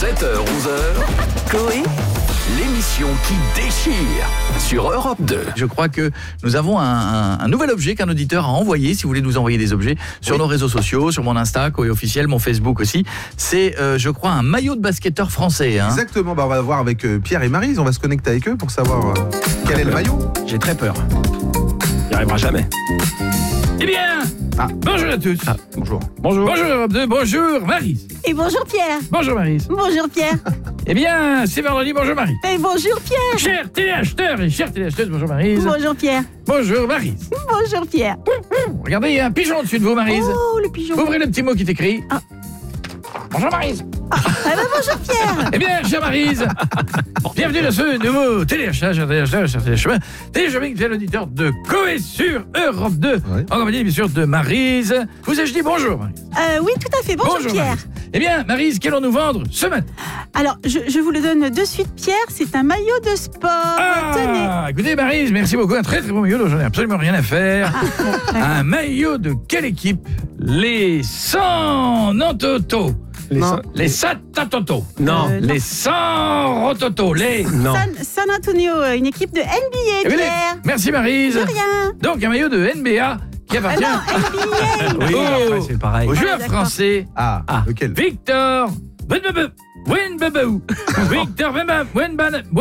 7h-11h, Coé, l'émission qui déchire sur Europe 2. Je crois que nous avons un nouvel objet qu'un auditeur a envoyé. Si vous voulez nous envoyer des objets sur nos réseaux sociaux, sur mon Insta, Coé officiel, mon Facebook aussi. C'est, je crois, un maillot de basketteur français. Hein. Exactement, on va voir avec Pierre et Maryse, on va se connecter avec eux pour savoir quel est le maillot. J'ai très peur. Il n'y arrivera jamais. Eh bien, bonjour à tous. Bonjour. Bonjour Europe 2, bonjour Maryse. et bonjour Pierre. Bonjour Maryse. Bonjour Pierre. Eh bien, c'est vendredi, bonjour Maryse. Et bonjour Pierre. Chers téléacheteurs et chères téléacheteuses, bonjour Maryse. Bonjour Pierre. Bonjour Maryse. Bonjour Pierre. Regardez, il y a un pigeon au-dessus de vous, Maryse. Oh, le pigeon. Ouvrez le petit mot qui est écrit. Ah. Bonjour Maryse. Ah ben bonjour Pierre. Eh bien, chère Maryse, bienvenue dans ce nouveau téléachat, chers téléacheteurs, chers téléchemins. Téléchaming, c'est l'auditeur de Coé sur Europe 2. Ouais. En compagnie, bien sûr, de Maryse. Vous ai-je dit bonjour, Maryse? Oui, tout à fait. Bonjour Pierre. Maryse. Eh bien, Maryse, qu'allons-nous vendre ce matin? Alors, je vous le donne de suite Pierre, c'est un maillot de sport. Tenez. Écoutez, Maryse, merci beaucoup. Un très très bon maillot dont j'en ai absolument rien à faire. Un maillot de quelle équipe? Les Santoto. Les Satatoto. Non. Les Sanrototo. Les... Non. San Antonio, une équipe de NBA, Écoutez, Pierre. merci Maryse. De rien. Donc un maillot de NBA qui appartient NBA. Oui, Oh. après, c'est pareil. au joueur d'accord. français Lequel? Victor Wenbabou. Victor Wenbabou.